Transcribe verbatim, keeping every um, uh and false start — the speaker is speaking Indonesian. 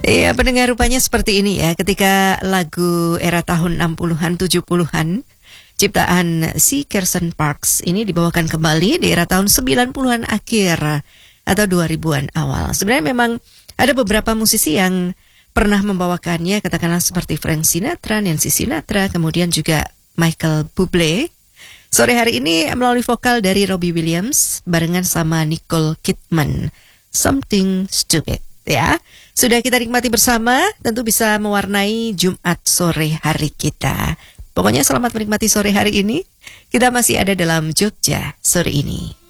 Iya, pendengar, rupanya seperti ini ya, ketika lagu era tahun enam puluhan, tujuh puluhan, ciptaan si Kersen Parks ini dibawakan kembali di era tahun sembilan puluhan akhir atau dua ribuan awal. Sebenarnya memang ada beberapa musisi yang pernah membawakannya, katakanlah seperti Frank Sinatra, Nancy Sinatra, kemudian juga Michael Bublé. Sore hari ini melalui vokal dari Robbie Williams barengan sama Nicole Kidman, Something Stupid. Ya, sudah kita nikmati bersama, tentu bisa mewarnai Jumat sore hari kita. Pokoknya selamat menikmati sore hari ini. Kita masih ada dalam Jogja sore ini.